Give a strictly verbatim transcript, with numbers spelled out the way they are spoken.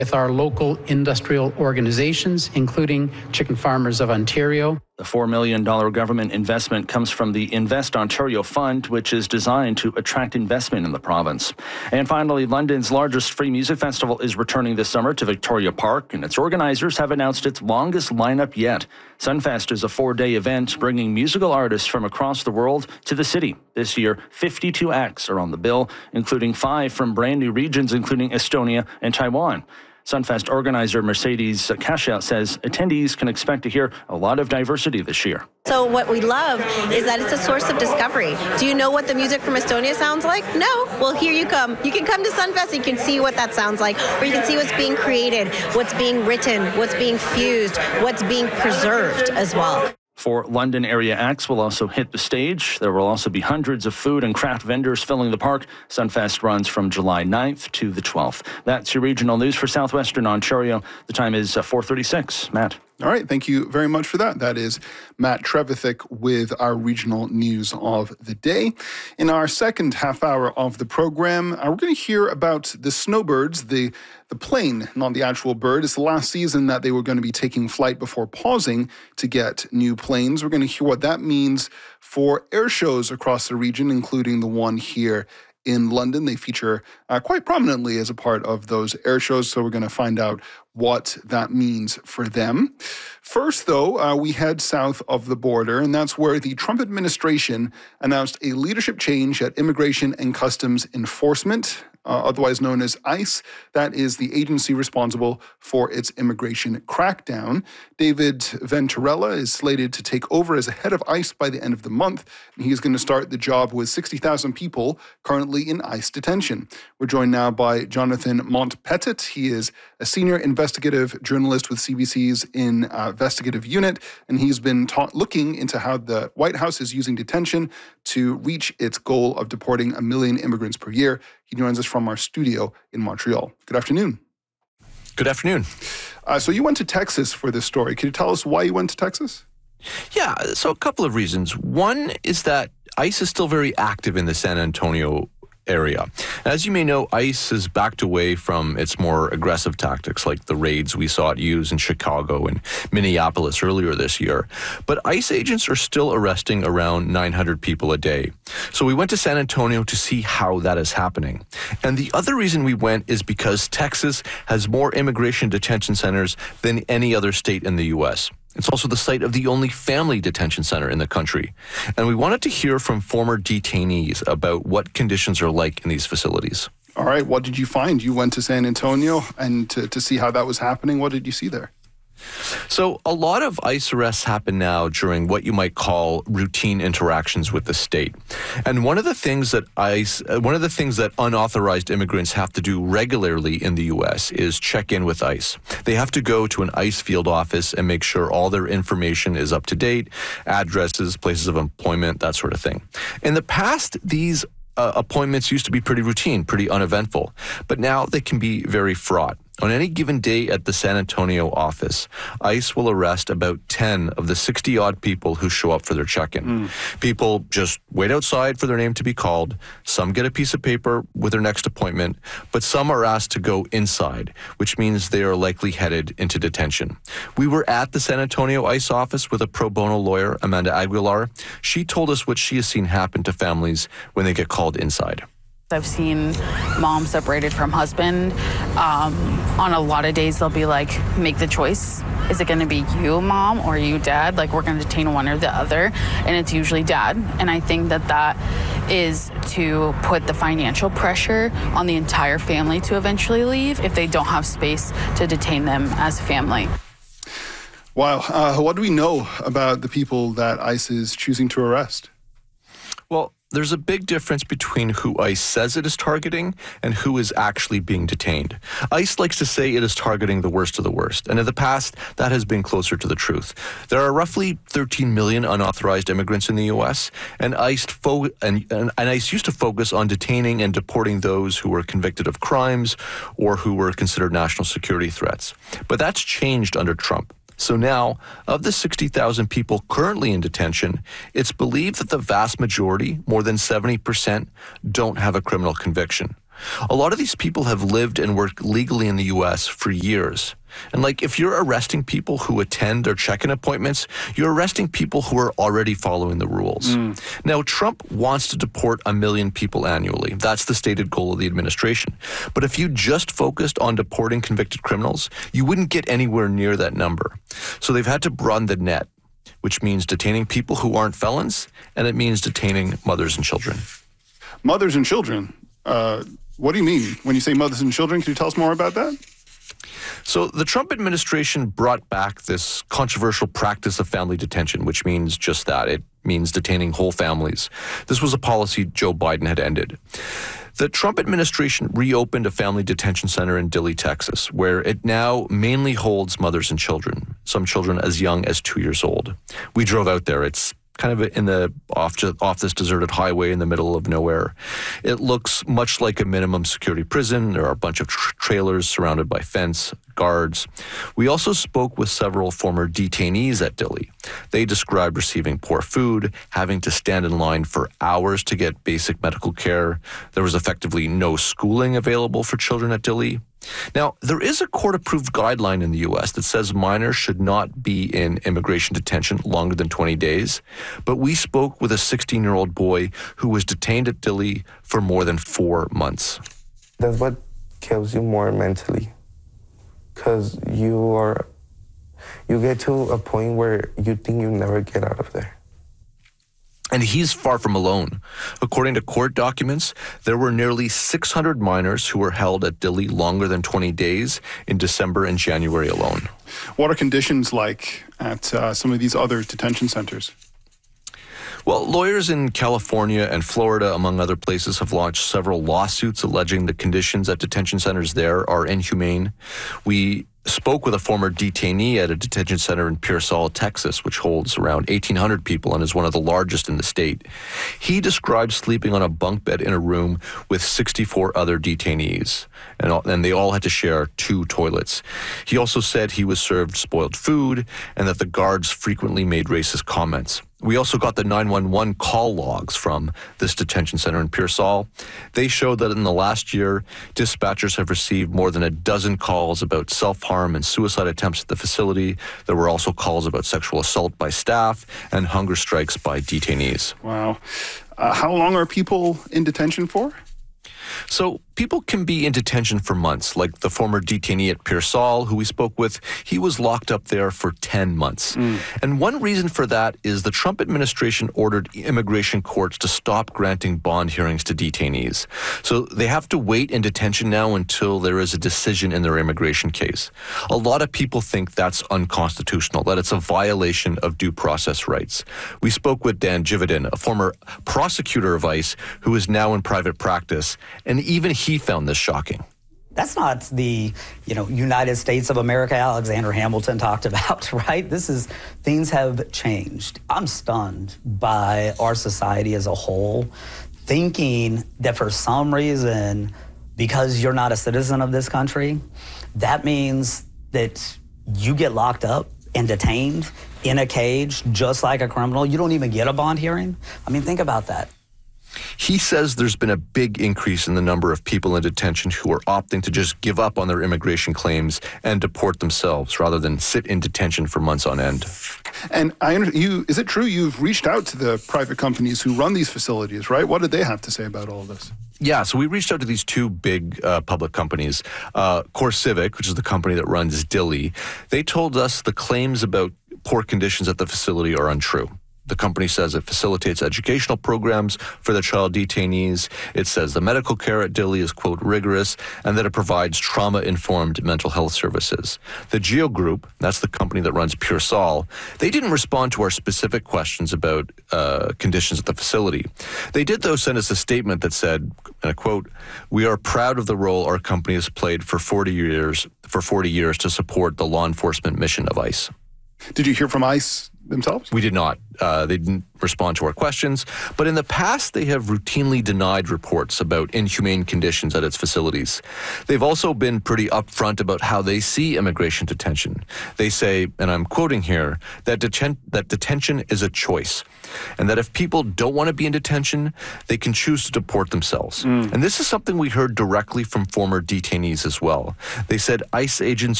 with our local industrial organizations, including Chicken Farmers of Ontario. The four million dollars government investment comes from the Invest Ontario Fund, which is designed to attract investment in the province. And finally, London's largest free music festival is returning this summer to Victoria Park, and its organizers have announced its longest lineup yet. Sunfest is a four-day event bringing musical artists from across the world to the city. This year, fifty-two acts are on the bill, including five from brand new regions, including Estonia and Taiwan. Sunfest organizer Mercedes Cashel says attendees can expect to hear a lot of diversity this year. So what we love is that it's a source of discovery. Do you know what the music from Estonia sounds like? No? Well, here you come. You can come to Sunfest and you can see what that sounds like, or you can see what's being created, what's being written, what's being fused, what's being preserved as well. Four London area acts will also hit the stage. There will also be hundreds of food and craft vendors filling the park. Sunfest runs from July ninth to the twelfth. That's your regional news for Southwestern Ontario. The time is four thirty-six. Matt. All right, thank you very much for that. That is Matt Trevithick with our regional news of the day. In our second half hour of the program, uh, we're going to hear about the snowbirds, the, the plane, not the actual bird. It's the last season that they were going to be taking flight before pausing to get new planes. We're going to hear what that means for air shows across the region, including the one here in London. They feature uh, quite prominently as a part of those air shows, so we're going to find out what that means for them. First, though, uh, we head south of the border, and that's where the Trump administration announced a leadership change at Immigration and Customs Enforcement, uh, otherwise known as ICE. That is the agency responsible for its immigration crackdown. David Venturella is slated to take over as head of ICE by the end of the month, and he's going to start the job with sixty thousand people currently in ICE detention. We're joined now by Jonathan Montpetit. He is a senior investigative journalist with C B C's in uh, investigative unit, and he's been ta- looking into how the White House is using detention to reach its goal of deporting a million immigrants per year. He joins us from our studio in Montreal. Good afternoon. Good afternoon. Uh, so you went to Texas for this story. Can you tell us why you went to Texas? Yeah, so a couple of reasons. One is that ICE is still very active in the San Antonio area. As you may know, ICE has backed away from its more aggressive tactics, like the raids we saw it use in Chicago and Minneapolis earlier this year. But ICE agents are still arresting around nine hundred people a day. So we went to San Antonio to see how that is happening. And the other reason we went is because Texas has more immigration detention centers than any other state in the U S. It's also the site of the only family detention center in the country. And we wanted to hear from former detainees about what conditions are like in these facilities. All right, what did you find? You went to San Antonio and to, to see how that was happening. What did you see there? So a lot of ICE arrests happen now during what you might call routine interactions with the state. And one of the things that ICE, one of the things that unauthorized immigrants have to do regularly in the U S is check in with ICE. They have to go to an ICE field office and make sure all their information is up to date, addresses, places of employment, that sort of thing. In the past, these uh, appointments used to be pretty routine, pretty uneventful, but now they can be very fraught. On any given day at the San Antonio office, ICE will arrest about ten of the sixty-odd people who show up for their check-in. Mm. People just wait outside for their name to be called. Some get a piece of paper with their next appointment, but some are asked to go inside, which means they are likely headed into detention. We were at the San Antonio ICE office with a pro bono lawyer, Amanda Aguilar. She told us what she has seen happen to families when they get called inside. I've seen mom separated from husband. Um, on a lot of days, they'll be like, make the choice. Is it going to be you, mom, or you, dad? Like, we're going to detain one or the other. And it's usually dad. And I think that that is to put the financial pressure on the entire family to eventually leave if they don't have space to detain them as a family. Wow. Uh, what do we know about the people that ICE is choosing to arrest? Well, there's a big difference between who ICE says it is targeting and who is actually being detained. ICE likes to say it is targeting the worst of the worst, and in the past, that has been closer to the truth. There are roughly thirteen million unauthorized immigrants in the U S, and ICE, fo- and, and, and ICE used to focus on detaining and deporting those who were convicted of crimes or who were considered national security threats. But that's changed under Trump. So now, of the sixty thousand people currently in detention, it's believed that the vast majority, more than seventy percent, don't have a criminal conviction. A lot of these people have lived and worked legally in the U S for years. And like, if you're arresting people who attend or check-in appointments, you're arresting people who are already following the rules. Mm. Now, Trump wants to deport a million people annually. That's the stated goal of the administration. But if you just focused on deporting convicted criminals, you wouldn't get anywhere near that number. So they've had to broaden the net, which means detaining people who aren't felons, and it means detaining mothers and children. Mothers and children? Uh, what do you mean when you say mothers and children? Can you tell us more about that? So the Trump administration brought back this controversial practice of family detention, which means just that. It means detaining whole families. This was a policy Joe Biden had ended. The Trump administration reopened a family detention center in Dilley, Texas, where it now mainly holds mothers and children, some children as young as two years old. We drove out there. It's kind of in the off to, off this deserted highway in the middle of nowhere. It looks much like a minimum security prison. There are a bunch of tr- trailers surrounded by fence, guards. We also spoke with several former detainees at Dilley. They described receiving poor food, having to stand in line for hours to get basic medical care. There was effectively no schooling available for children at Dilley. Now, there is a court-approved guideline in the U S that says minors should not be in immigration detention longer than twenty days, but we spoke with a sixteen-year-old boy who was detained at Dilley for more than four months. That's what kills you more mentally, because you are, you get to a point where you think you never get out of there. And he's far from alone. According to court documents, there were nearly six hundred minors who were held at Dilley longer than twenty days in December and January alone. What are conditions like at uh, some of these other detention centers? Well, lawyers in California and Florida, among other places, have launched several lawsuits alleging the conditions at detention centers there are inhumane. We spoke with a former detainee at a detention center in Pearsall, Texas, which holds around eighteen hundred people and is one of the largest in the state. He described sleeping on a bunk bed in a room with sixty-four other detainees, and, all, and they all had to share two toilets. He also said he was served spoiled food and that the guards frequently made racist comments. We also got the nine one one call logs from this detention center in Pearsall. They show that in the last year, dispatchers have received more than a dozen calls about self-harm and suicide attempts at the facility. There were also calls about sexual assault by staff and hunger strikes by detainees. Wow. Uh, how long are people in detention for? So people can be in detention for months, like the former detainee at Pearsall, who we spoke with. He was locked up there for ten months. Mm. And one reason for that is the Trump administration ordered immigration courts to stop granting bond hearings to detainees. So they have to wait in detention now until there is a decision in their immigration case. A lot of people think that's unconstitutional, that it's a violation of due process rights. We spoke with Dan Jividan, a former prosecutor of ICE who is now in private practice, and even he found this shocking. That's not the, you know, United States of America Alexander Hamilton talked about, right? This is, things have changed. I'm stunned by our society as a whole, thinking that for some reason, because you're not a citizen of this country, that means that you get locked up and detained in a cage just like a criminal. You don't even get a bond hearing. I mean, think about that. He says there's been a big increase in the number of people in detention who are opting to just give up on their immigration claims and deport themselves rather than sit in detention for months on end. And I under, you, is it true you've reached out to the private companies who run these facilities, right? What did they have to say about all of this? Yeah, so we reached out to these two big uh, public companies, uh, CoreCivic, which is the company that runs Dilley. They told us the claims about poor conditions at the facility are untrue. The company says it facilitates educational programs for the child detainees. It says the medical care at Dilley is, quote, rigorous, and that it provides trauma-informed mental health services. The Geo Group, that's the company that runs Pearsall, they didn't respond to our specific questions about uh, conditions at the facility. They did, though, send us a statement that said, and I quote, "We are proud of the role our company has played for forty years, for forty years to support the law enforcement mission of ICE." Did you hear from ICE themselves? We did not. Uh, they didn't respond to our questions. But in the past, they have routinely denied reports about inhumane conditions at its facilities. They've also been pretty upfront about how they see immigration detention. They say, and I'm quoting here, that, deten- that detention is a choice, and that if people don't want to be in detention, they can choose to deport themselves. Mm. And this is something we heard directly from former detainees as well. They said ICE agents